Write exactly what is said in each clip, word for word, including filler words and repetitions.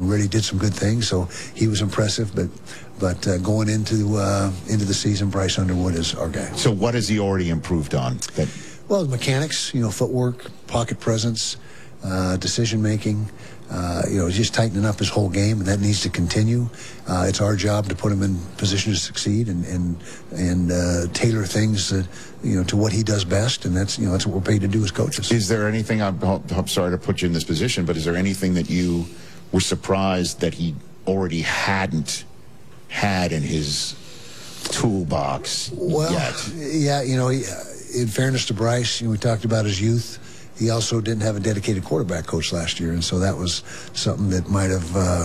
and really did some good things. So he was impressive. But but uh, going into uh, into the season, Bryce Underwood is our guy. So what has he already improved on? That Well, mechanics, you know, footwork, pocket presence, uh, decision making. Uh, you know, just tightening up his whole game, and that needs to continue. Uh, it's our job to put him in position to succeed and and and uh, tailor things, that, you know, to what he does best, and that's you know that's what we're paid to do as coaches. Is there anything? I'm, I'm sorry to put you in this position, but is there anything that you were surprised that he already hadn't had in his toolbox well, yet? Yeah, you know, he, in fairness to Bryce, you know, we talked about his youth. He also didn't have a dedicated quarterback coach last year, and so that was something that might have, uh,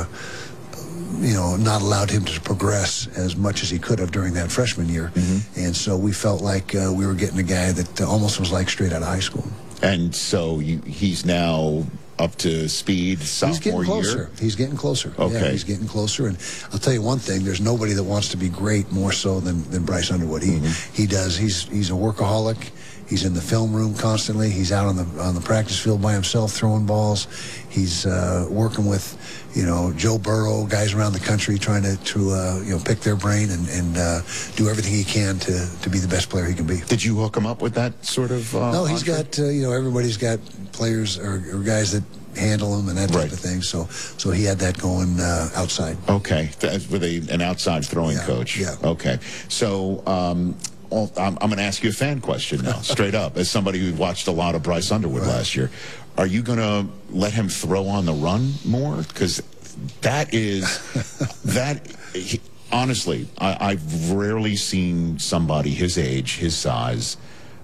you know, not allowed him to progress as much as he could have during that freshman year. Mm-hmm. And so we felt like uh, we were getting a guy that uh, almost was like straight out of high school. And so you, he's now up to speed sophomore He's getting closer. year? He's getting closer. Okay. Yeah, he's getting closer. And I'll tell you one thing, there's nobody that wants to be great more so than, than Bryce Underwood. He mm-hmm. he does. He's he's a workaholic. He's in the film room constantly. He's out on the on the practice field by himself throwing balls. He's uh, working with, you know, Joe Burrow, guys around the country trying to, to uh, you know, pick their brain and, and uh, do everything he can to, to be the best player he can be. Did you hook him up with that sort of uh, No, he's entree? got, uh, you know, everybody's got players or, or guys that handle him and that type right. of thing. So so he had that going uh, outside. Okay, That's with a, an outside throwing yeah. coach. Yeah. Okay, so um, all, I'm, I'm going to ask you a fan question now, straight up. As somebody who watched a lot of Bryce Underwood right. last year, are you going to let him throw on the run more? Because that is that. He, honestly, I, I've rarely seen somebody his age, his size,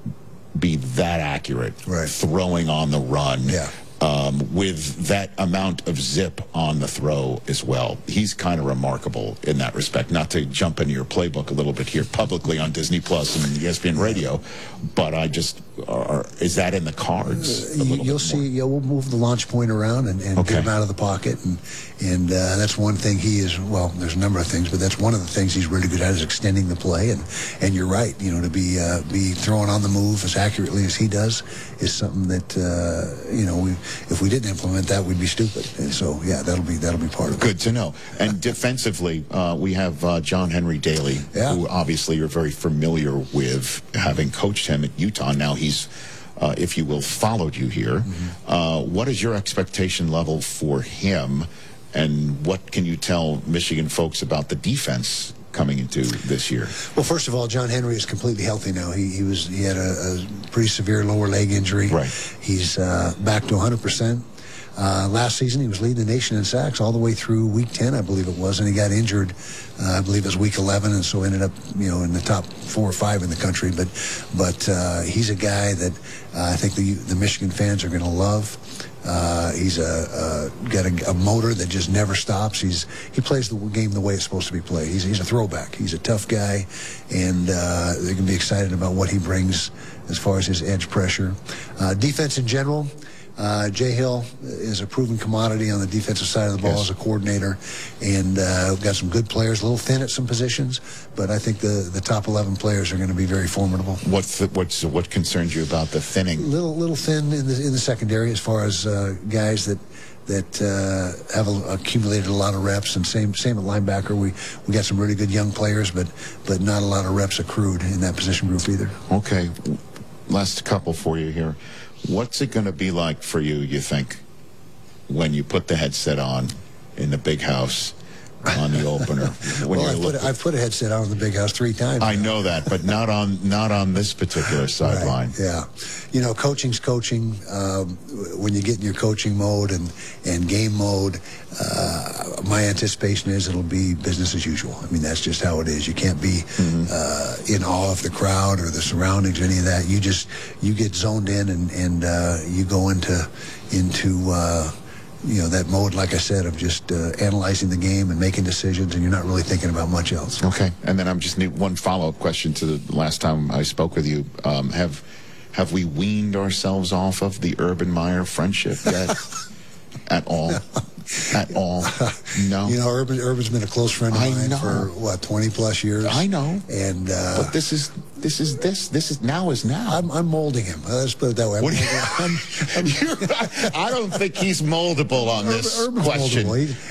be that accurate right. throwing on the run. Yeah. Um, with that amount of zip on the throw as well. He's kind of remarkable in that respect. Not to jump into your playbook a little bit here publicly on Disney Plus and E S P N Radio, but I just, are, is that in the cards? Uh, you'll see, yeah, we'll move the launch point around and, and okay. get him out of the pocket. And, and uh, that's one thing he is, well, there's a number of things, but that's one of the things he's really good at is extending the play. And, and you're right, you know, to be, uh, be throwing on the move as accurately as he does is something that, uh, you know, we, if we didn't implement that, we'd be stupid. And so, yeah, that'll be that'll be part of it. Good to know. And defensively, uh, we have uh, John Henry Daly, yeah. who obviously you're very familiar with, having coached him at Utah. Now he's, uh, if you will, followed you here. Mm-hmm. uh, what is your expectation level for him, and what can you tell Michigan folks about the defense coming into this year? Well, first of all, John Henry is completely healthy now. He he was he had a, a pretty severe lower leg injury. Right. He's uh, back to one hundred percent. Uh, last season, he was leading the nation in sacks all the way through week ten, I believe it was, and he got injured, uh, I believe it was week eleven, and so ended up, you know, in the top four or five in the country. But but uh, he's a guy that uh, I think the the Michigan fans are going to love. Uh, he's a, a got a, a motor that just never stops. He's he plays the game the way it's supposed to be played. He's he's a throwback. He's a tough guy, and uh, they can be excited about what he brings as far as his edge pressure. Uh, defense in general. Uh, Jay Hill is a proven commodity on the defensive side of the ball yes. as a coordinator, and uh, we've got some good players, a little thin at some positions, but I think the, the top eleven players are going to be very formidable. What's the, what's what concerns you about the thinning? Little little thin in the in the secondary as far as uh, guys that that uh, have a, accumulated a lot of reps, and same same at linebacker. We we got some really good young players, but but not a lot of reps accrued in that position group either. Okay, last couple for you here. What's it going to be like for you, you think, when you put the headset on in the big house on the opener? When well, you're I've put, looking... I've put a headset on in the big house three times. I now. know that, but not on not on this particular sideline. Right, yeah. You know, coaching's coaching. Um, when you get in your coaching mode and, and game mode, uh, my anticipation is it'll be business as usual. I mean, that's just how it is. You can't be mm-hmm. uh, in awe of the crowd or the surroundings or any of that. You just, you get zoned in and, and uh, you go into, into uh, you know, that mode, like I said, of just uh, analyzing the game and making decisions, and you're not really thinking about much else. Okay. And then I'm just need one follow-up question to the last time I spoke with you. Um, have have we weaned ourselves off of the Urban Meyer friendship yet? At all? No. At all? No. You know, Urban Urban's been a close friend of I mine know. for what, twenty plus years. I know. And uh, but this is this is this this is now is now. I'm, I'm molding him. Let's put it that way. I'm, what you, I'm, I'm, I don't think he's moldable on Urban, this Urban's question. Moldable. He,